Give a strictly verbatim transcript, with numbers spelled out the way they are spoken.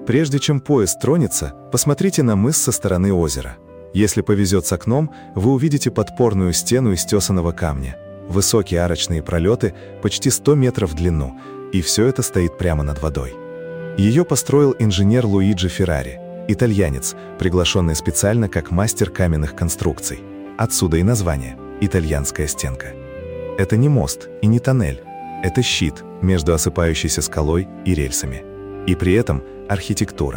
Прежде чем поезд тронется, посмотрите на мыс со стороны озера. Если повезет с окном, вы увидите подпорную стену из тесаного камня, высокие арочные пролеты почти сто метров в длину, и все это стоит прямо над водой. Ее построил инженер Луиджи Феррари, итальянец, приглашенный специально как мастер каменных конструкций. Отсюда и название «Итальянская стенка». Это не мост и не тоннель, это щит между осыпающейся скалой и рельсами. И при этом архитектура.